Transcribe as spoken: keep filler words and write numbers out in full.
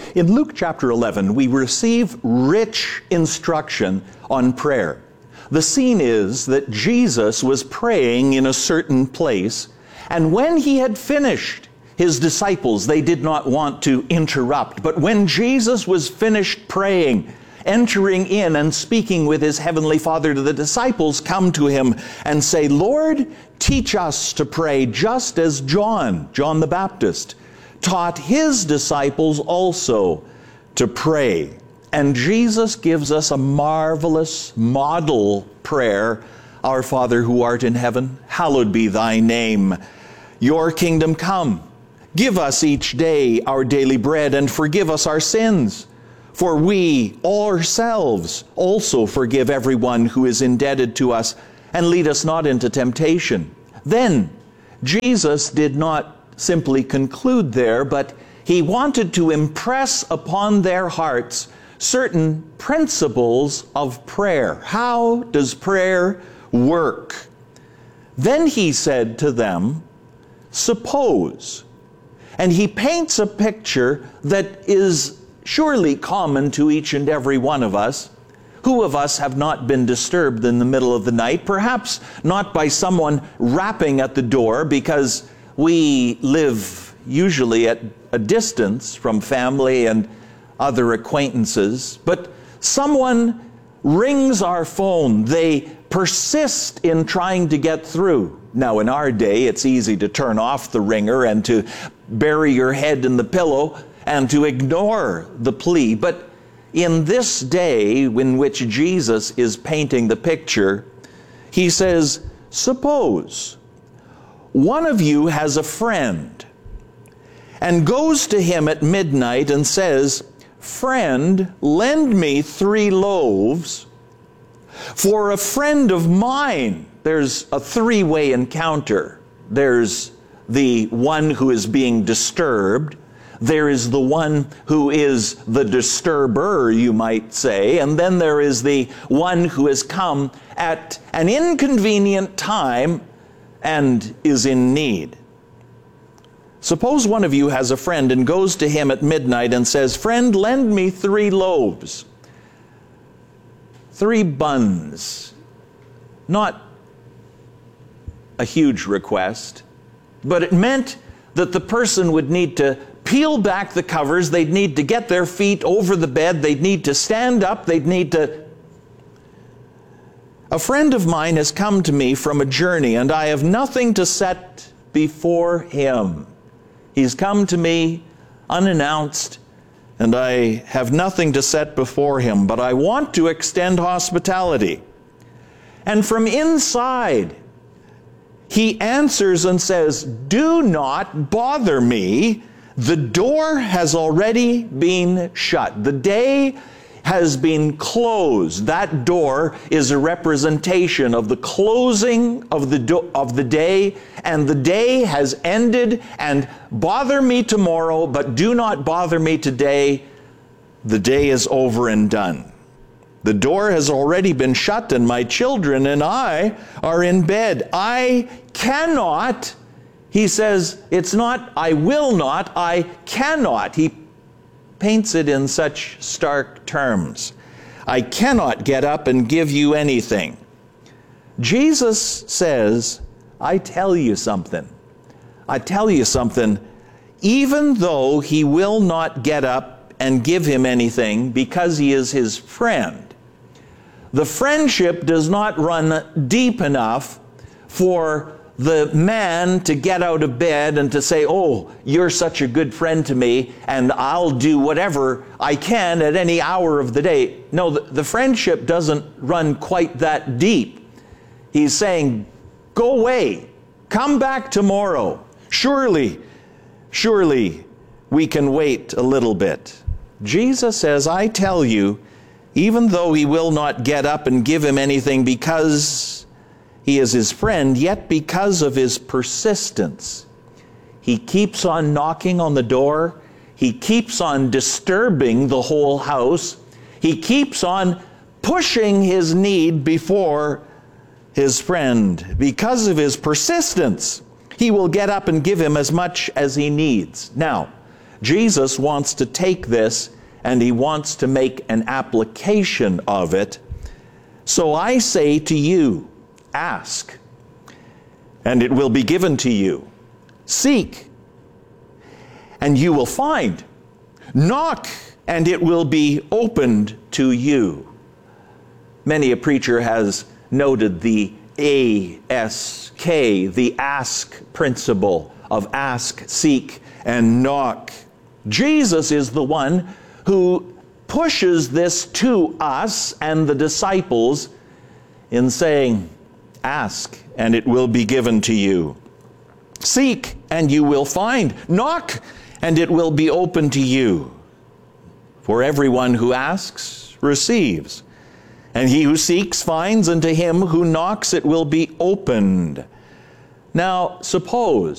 In Luke chapter eleven, we receive rich instruction on prayer. The scene is that Jesus was praying in a certain place, and when he had finished, his disciples, they did not want to interrupt. But when Jesus was finished praying, entering in and speaking with his heavenly Father, the disciples come to him and say, "Lord, teach us to pray just as John, John the Baptist, taught his disciples also to pray." And Jesus gives us a marvelous model prayer. "Our Father who art in heaven, hallowed be thy name. Your kingdom come. Give us each day our daily bread, and forgive us our sins, for we ourselves also forgive everyone who is indebted to us, and lead us not into temptation." Then Jesus did not simply conclude there, but he wanted to impress upon their hearts certain principles of prayer. How does prayer work? Then he said to them, "Suppose," and he paints a picture that is surely common to each and every one of us. Who of us have not been disturbed in the middle of the night? Perhaps not by someone rapping at the door, because we live usually at a distance from family and other acquaintances, but someone rings our phone. They persist in trying to get through. Now, in our day, it's easy to turn off the ringer and to bury your head in the pillow and to ignore the plea. But in this day in which Jesus is painting the picture, he says, "Suppose one of you has a friend and goes to him at midnight and says, 'Friend, lend me three loaves, for a friend of mine.'" There's a three-way encounter. There's the one who is being disturbed. There is the one who is the disturber, you might say. And then there is the one who has come at an inconvenient time and is in need. Suppose one of you has a friend and goes to him at midnight and says, "Friend, lend me three loaves." Three buns. Not a huge request, but it meant that the person would need to peel back the covers, they'd need to get their feet over the bed, they'd need to stand up, they'd need to... "A friend of mine has come to me from a journey, and I have nothing to set before him." He's come to me unannounced, and I have nothing to set before him, but I want to extend hospitality. And from inside, he answers and says, "Do not bother me. The door has already been shut. The day has been closed." That door is a representation of the closing of the do- of the day, and the day has ended. And bother me tomorrow, but do not bother me today. The day is over and done. The door has already been shut, and my children and I are in bed. I cannot, he says, it's not I will not, I cannot. He paints it in such stark terms. I cannot get up and give you anything. Jesus says, I tell you something. I tell you something. Even though he will not get up and give him anything because he is his friend, the friendship does not run deep enough for the man to get out of bed and to say, "Oh, you're such a good friend to me, and I'll do whatever I can at any hour of the day." No, the, the friendship doesn't run quite that deep. He's saying, "Go away. Come back tomorrow. Surely, surely we can wait a little bit." Jesus says, I tell you, even though he will not get up and give him anything because he is his friend, yet because of his persistence, he keeps on knocking on the door. He keeps on disturbing the whole house. He keeps on pushing his need before his friend. Because of his persistence, he will get up and give him as much as he needs. Now, Jesus wants to take this and he wants to make an application of it. So I say to you, ask, and it will be given to you. Seek, and you will find. Knock, and it will be opened to you. Many a preacher has noted the A S K, the ask principle of ask, seek, and knock. Jesus is the one who pushes this to us and the disciples in saying, ask, and it will be given to you. Seek, and you will find. Knock, and it will be open to you. For everyone who asks receives, and he who seeks finds, and to him who knocks it will be opened. Now, suppose